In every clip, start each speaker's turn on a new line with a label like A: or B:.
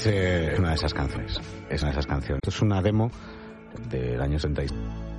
A: Es una de esas canciones. Es una de esas canciones. Esto es una demo del año 66.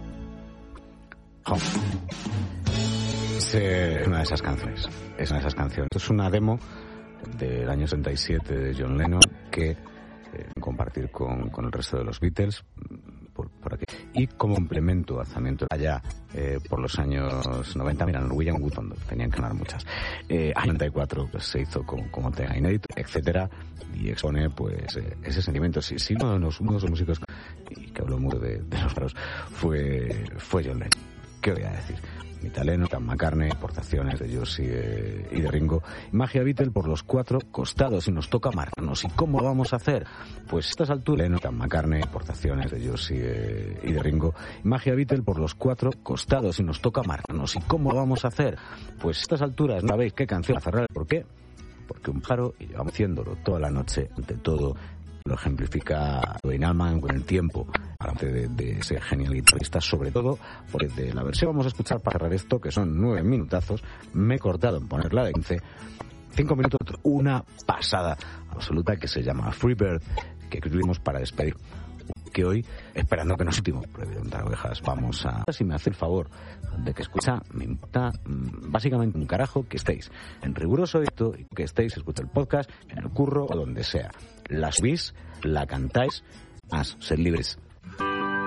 A: Es una de esas canciones. Es una de esas canciones. Esto es una demo del año 67 de John Lennon que compartir con el resto de los Beatles por aquí. Y como complemento alzamiento allá por los años 90, mira, Norwegian Wood, cuando tenían que ganar muchas. 94 pues, se hizo como tema inédito, etcétera, y expone pues ese sentimiento. Sí, uno de los músicos y que habló mucho de los raros fue John Lennon. ¿Qué voy a decir? Mitad Lennon, Paul McCartney, aportaciones de Josie y de Ringo. Magia Beatle por los 4 costados y nos toca marcarnos. ¿Y cómo lo vamos a hacer? Pues a estas alturas, Lennon, Paul McCartney, aportaciones de Josie y de Ringo. Magia Beatle por los 4 costados y nos toca marcarnos. ¿Y cómo lo vamos a hacer? Pues a estas alturas, ¿no sabéis qué canción cerrar? ¿Por qué? Porque un pájaro, y llevamos haciéndolo toda la noche, ante todo, lo ejemplifica Duane Allman con el tiempo, aparte de ese genial guitarrista, sobre todo porque de la versión vamos a escuchar para cerrar esto, que son 9 minutazos, me he cortado en ponerla de 15, 5 minutos, una pasada absoluta que se llama Freebird, que escribimos para despedir. Que hoy, esperando que no es último, preguntar ovejas, vamos a... Si me hace el favor de que escucha, me importa básicamente un carajo que estéis en riguroso esto, y que estéis, escucha el podcast, en el curro o donde sea. La subís, la cantáis, sed libres.